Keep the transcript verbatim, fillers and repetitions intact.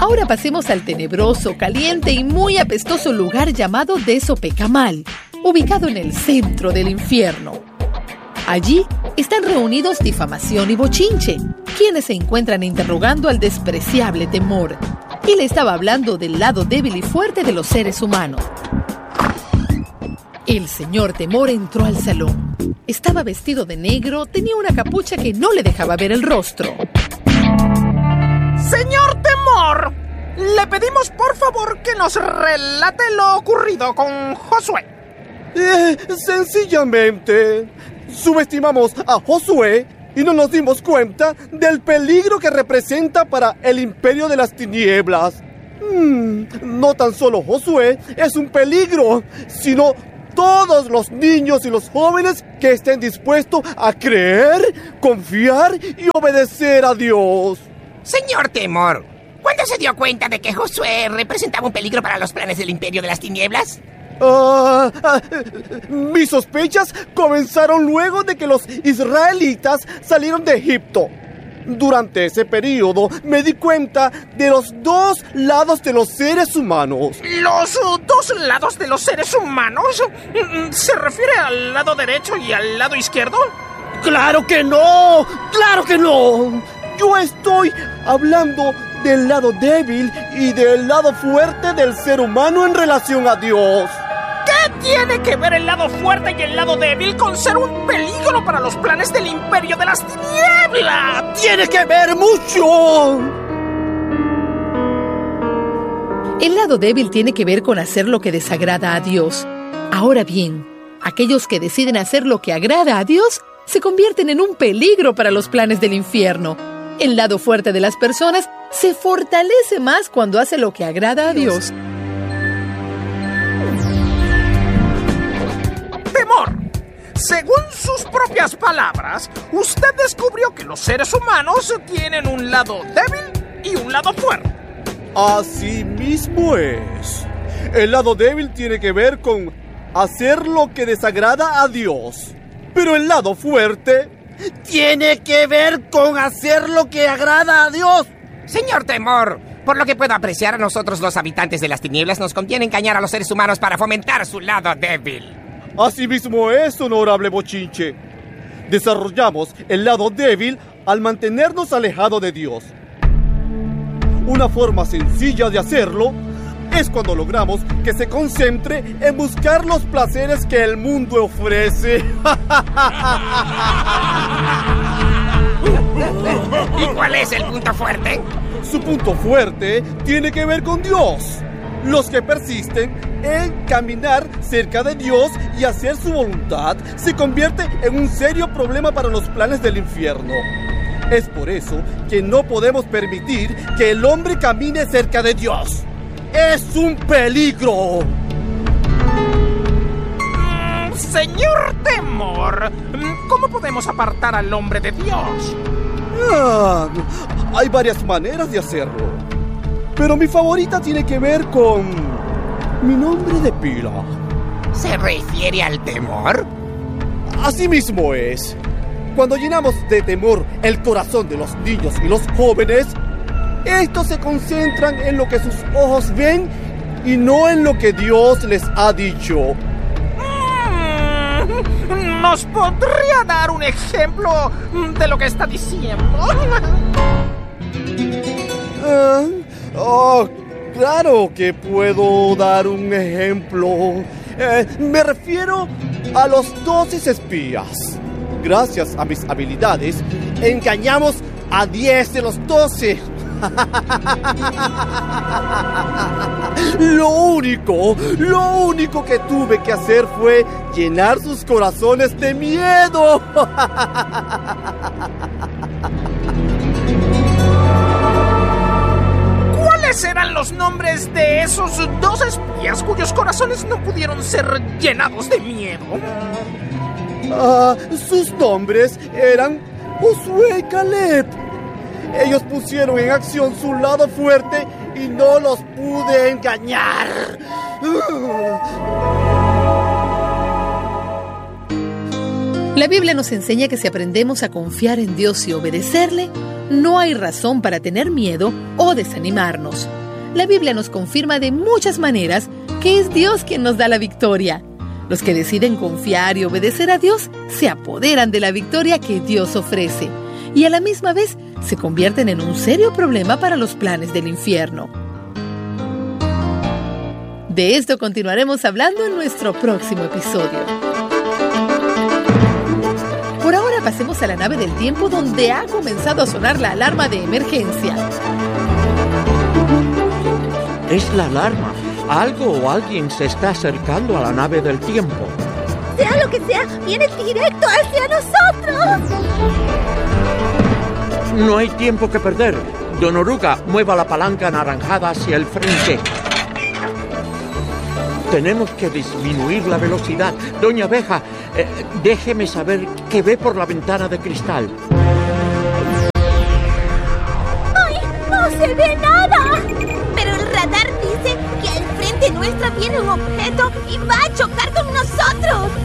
Ahora pasemos al tenebroso, caliente y muy apestoso lugar llamado Desopecamal, ubicado en el centro del infierno. Allí están reunidos Difamación y Bochinche, quienes se encuentran interrogando al despreciable Temor, y le estaba hablando del lado débil y fuerte de los seres humanos. El señor Temor entró al salón. Estaba vestido de negro, tenía una capucha que no le dejaba ver el rostro. Señor Temor, le pedimos por favor que nos relate lo ocurrido con Josué. Eh, sencillamente, subestimamos a Josué y no nos dimos cuenta del peligro que representa para el imperio de las tinieblas. Hmm, no tan solo Josué es un peligro, sino todos los niños y los jóvenes que estén dispuestos a creer, confiar y obedecer a Dios. Señor Temor, ¿cuándo se dio cuenta de que Josué representaba un peligro para los planes del imperio de las tinieblas? Uh, uh, mis sospechas comenzaron luego de que los israelitas salieron de Egipto. Durante ese periodo me di cuenta de los dos lados de los seres humanos. ¿Los uh, dos lados de los seres humanos? ¿Se refiere al lado derecho y al lado izquierdo? ¡Claro que no! ¡Claro que no! Yo estoy hablando del lado débil y del lado fuerte del ser humano en relación a Dios. ¿Qué tiene que ver el lado fuerte y el lado débil con ser un peligro para los planes del imperio de las tinieblas? ¡Tiene que ver mucho! El lado débil tiene que ver con hacer lo que desagrada a Dios. Ahora bien, aquellos que deciden hacer lo que agrada a Dios se convierten en un peligro para los planes del infierno. El lado fuerte de las personas se fortalece más cuando hace lo que agrada a Dios. Temor, según sus propias palabras, usted descubrió que los seres humanos tienen un lado débil y un lado fuerte. Así mismo es. El lado débil tiene que ver con hacer lo que desagrada a Dios. Pero el lado fuerte tiene que ver con hacer lo que agrada a Dios. Señor Temor, por lo que puedo apreciar, a nosotros los habitantes de las tinieblas nos conviene engañar a los seres humanos para fomentar su lado débil. Así mismo es, honorable Bochinche. Desarrollamos el lado débil al mantenernos alejados de Dios. Una forma sencilla de hacerlo es cuando logramos que se concentre en buscar los placeres que el mundo ofrece. ¿Y cuál es el punto fuerte? Su punto fuerte tiene que ver con Dios. Los que persisten en caminar cerca de Dios y hacer su voluntad se convierte en un serio problema para los planes del infierno. Es por eso que no podemos permitir que el hombre camine cerca de Dios. ¡Es un peligro! Mm, señor Temor, ¿cómo podemos apartar al hombre de Dios? Ah, hay varias maneras de hacerlo, pero mi favorita tiene que ver con mi nombre de pila. ¿Se refiere al temor? Así mismo es. Cuando llenamos de temor el corazón de los niños y los jóvenes, estos se concentran en lo que sus ojos ven y no en lo que Dios les ha dicho. Mm, ¿Nos podría dar un ejemplo de lo que está diciendo? Ah, oh, claro que puedo dar un ejemplo. Eh, me refiero a los doce espías. Gracias a mis habilidades, engañamos a diez de los doce. Lo único, lo único que tuve que hacer fue llenar sus corazones de miedo. ¿Cuáles eran los nombres de esos dos espías cuyos corazones no pudieron ser llenados de miedo? Ah, sus nombres eran Josué y Caleb. Ellos pusieron en acción su lado fuerte y no los pude engañar. La Biblia nos enseña que si aprendemos a confiar en Dios y obedecerle, no hay razón para tener miedo o desanimarnos. La Biblia nos confirma de muchas maneras que es Dios quien nos da la victoria. Los que deciden confiar y obedecer a Dios se apoderan de la victoria que Dios ofrece y a la misma vez se convierten en un serio problema para los planes del infierno. De esto continuaremos hablando en nuestro próximo episodio. Por ahora pasemos a la nave del tiempo, donde ha comenzado a sonar la alarma de emergencia. Es la alarma. Algo o alguien se está acercando a la nave del tiempo. Sea lo que sea, viene directo hacia nosotros. No hay tiempo que perder. Don Oruga, mueva la palanca anaranjada hacia el frente. Tenemos que disminuir la velocidad. Doña Abeja, eh, déjeme saber qué ve por la ventana de cristal. ¡Ay, no se ve nada! Pero el radar dice que al frente nuestra viene un objeto y va a chocar con nosotros.